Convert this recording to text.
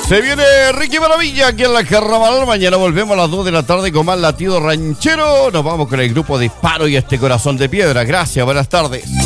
Se viene Ricky Maravilla aquí en la Carnaval. Mañana volvemos a las 2 de la tarde con más latido ranchero. Nos vamos con el grupo Disparo y este corazón de piedra. Gracias, buenas tardes.